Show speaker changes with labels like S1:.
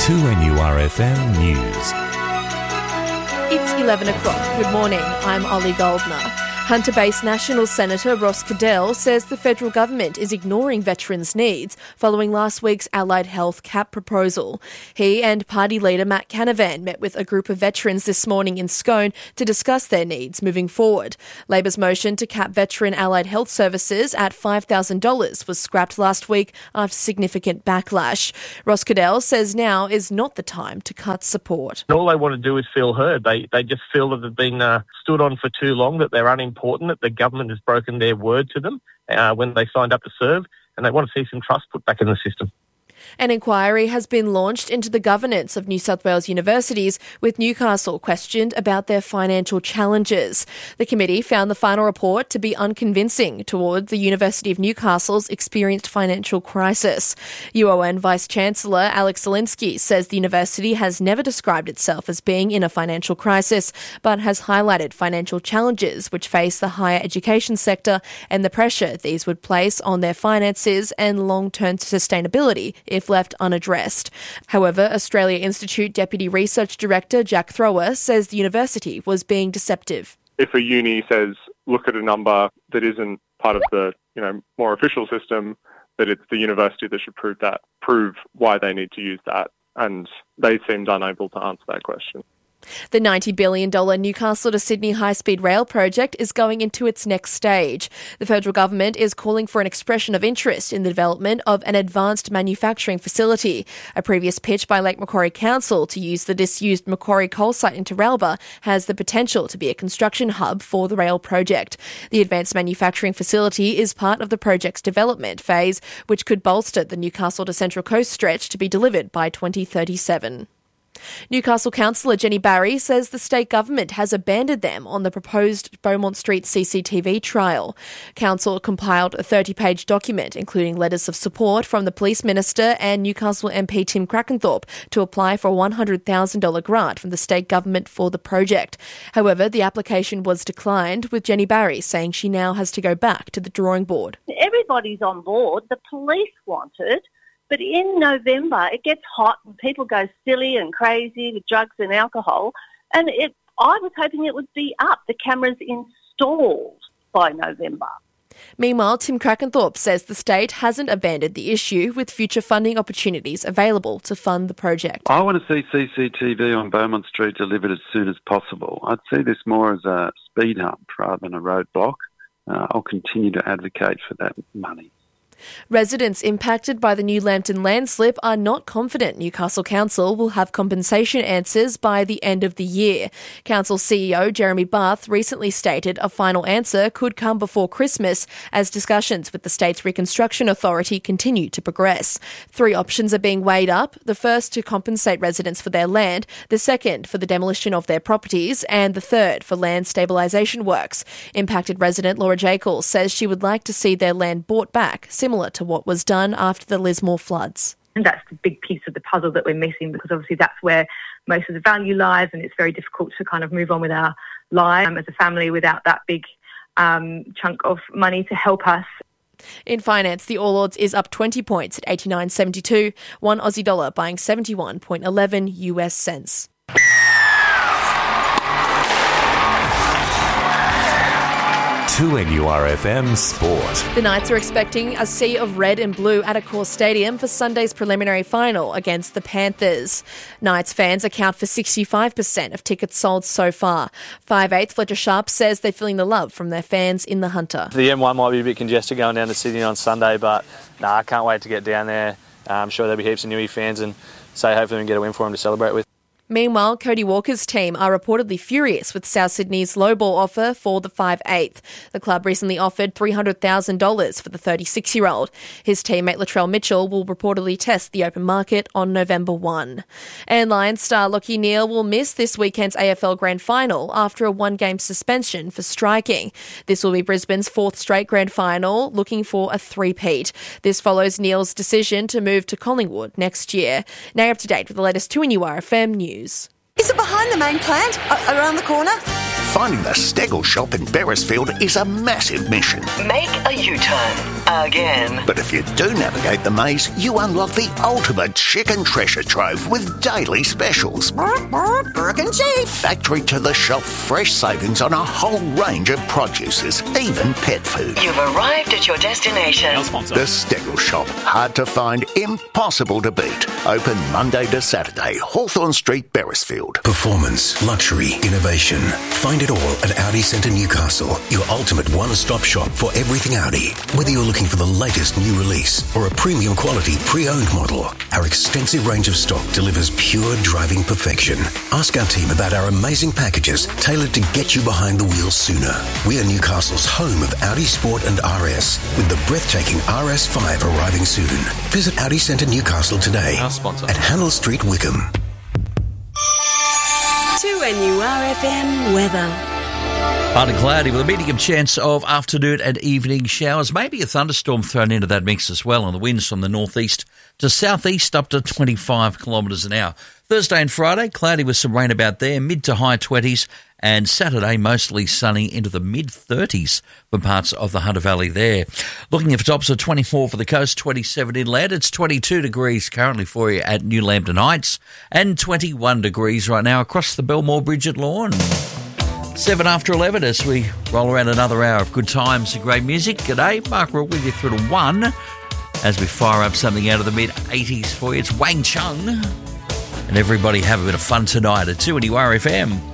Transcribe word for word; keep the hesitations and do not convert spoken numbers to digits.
S1: two N U R F M News.
S2: It's eleven o'clock. Good morning. I'm Ollie Goldner. Hunter-based National Senator Ross Cadell says the federal government is ignoring veterans' needs following last week's Allied Health cap proposal. He and party leader Matt Canavan met with a group of veterans this morning in Scone to discuss their needs moving forward. Labor's motion to cap veteran allied health services at five thousand dollars was scrapped last week after significant backlash. Ross Cadell says now is not the time to cut support.
S3: All they want to do is feel heard. They they just feel that they've been uh, stood on for too long, that they're unimportant. important that the government has broken their word to them uh, when they signed up to serve, and they want to see some trust put back in the system.
S2: An inquiry has been launched into the governance of New South Wales universities, with Newcastle questioned about their financial challenges. The committee found the final report to be unconvincing toward the University of Newcastle's experienced financial crisis. U O N Vice-Chancellor Alex Zielinski says the university has never described itself as being in a financial crisis, but has highlighted financial challenges which face the higher education sector and the pressure these would place on their finances and long-term sustainability if left unaddressed. However, Australia Institute Deputy Research Director Jack Thrower says the university was being deceptive.
S4: If a uni says, look at a number that isn't part of the, you know, more official system, that it's the university that should prove that, prove why they need to use that. And they seemed unable to answer that question.
S2: The ninety billion dollars Newcastle to Sydney high-speed rail project is going into its next stage. The federal government is calling for an expression of interest in the development of an advanced manufacturing facility. A previous pitch by Lake Macquarie Council to use the disused Macquarie coal site in Terralba has the potential to be a construction hub for the rail project. The advanced manufacturing facility is part of the project's development phase, which could bolster the Newcastle to Central Coast stretch to be delivered by twenty thirty-seven. Newcastle councillor Jenny Barry says the state government has abandoned them on the proposed Beaumont Street C C T V trial. Council compiled a thirty-page document including letters of support from the Police Minister and Newcastle M P Tim Crackenthorpe to apply for a one hundred thousand dollars grant from the state government for the project. However, the application was declined, with Jenny Barry saying she now has to go back to the drawing board.
S5: Everybody's on board. The police want it. But in November, it gets hot and people go silly and crazy with drugs and alcohol. And it, I was hoping it would be up, the cameras installed by November.
S2: Meanwhile, Tim Crackenthorpe says the state hasn't abandoned the issue, with future funding opportunities available to fund the project.
S6: I want to see C C T V on Beaumont Street delivered as soon as possible. I'd see this more as a speed hump rather than a roadblock. Uh, I'll continue to advocate for that money.
S2: Residents impacted by the new Lambton landslip are not confident Newcastle Council will have compensation answers by the end of the year. Council C E O Jeremy Barth recently stated a final answer could come before Christmas as discussions with the state's Reconstruction Authority continue to progress. Three options are being weighed up: the first to compensate residents for their land, the second for the demolition of their properties, and the third for land stabilisation works. Impacted resident Laura Jekyll says she would like to see their land bought back, similar to what was done after the Lismore floods.
S7: And that's the big piece of the puzzle that we're missing, because obviously that's where most of the value lies, and it's very difficult to kind of move on with our lives um, as a family without that big um, chunk of money to help us.
S2: In finance, the All Ords is up twenty points at eighty-nine seventy-two, one Aussie dollar buying seventy-one point one one U S cents.
S1: two N U R F M Sport.
S2: The Knights are expecting a sea of red and blue at Accor Stadium for Sunday's preliminary final against the Panthers. Knights fans account for sixty-five percent of tickets sold so far. five eighth Fletcher Sharp says they're feeling the love from their fans in the Hunter.
S8: The M one might be a bit congested going down to Sydney on Sunday, but nah, I can't wait to get down there. Uh, I'm sure there'll be heaps of Newey fans, and say hopefully we can get a win for them to celebrate with.
S2: Meanwhile, Cody Walker's team are reportedly furious with South Sydney's low ball offer for the five eighth. The club recently offered three hundred thousand dollars for the thirty-six-year-old. His teammate Latrell Mitchell will reportedly test the open market on November first. And Lions star Lachie Neale will miss this weekend's A F L Grand Final after a one-game suspension for striking. This will be Brisbane's fourth straight Grand Final, looking for a three-peat. This follows Neale's decision to move to Collingwood next year. Now up to date with the latest two N U R F M news.
S9: Is it behind the main plant? A- around the corner?
S10: Finding the Stegel shop in Beresfield is a massive mission.
S11: Make a U-turn.
S10: again.
S11: But if you do navigate the maze, you unlock the ultimate chicken treasure trove with daily specials.
S9: Burke and Chief.
S11: Factory to the shop, fresh savings on a whole range of produces, even pet food.
S10: You've arrived at your destination.
S11: The Stegel Shop. Hard to find, impossible to beat. Open Monday to Saturday, Hawthorne Street, Beresfield.
S12: Performance, luxury, innovation. Find it all at Audi Centre Newcastle, your ultimate one-stop shop for everything Audi. Whether you're looking for the latest new release or a premium quality pre-owned model, our extensive range of stock delivers pure driving perfection. Ask our team about our amazing packages tailored to get you behind the wheel sooner. We are Newcastle's home of Audi Sport and R S, with the breathtaking R S five arriving soon. Visit Audi Centre Newcastle today at Handel Street, Wickham.
S13: two N U R F M weather.
S14: Partly cloudy with a medium chance of afternoon and evening showers. Maybe a thunderstorm thrown into that mix as well, and the winds from the northeast to southeast up to twenty-five kilometres an hour. Thursday and Friday, cloudy with some rain about there, mid to high twenties, and Saturday mostly sunny into the mid-thirties for parts of the Hunter Valley there. Looking for tops of twenty-four for the coast, twenty-seven inland. It's twenty-two degrees currently for you at New Lambton Heights, and twenty-one degrees right now across the Belmore Bridge at Lawn. Seven after eleven as we roll around another hour of good times and great music. G'day, Mark Rook with you through to one as we fire up something out of the mid-eighties for you. It's Wang Chung. And everybody have a bit of fun tonight at two N U R F M.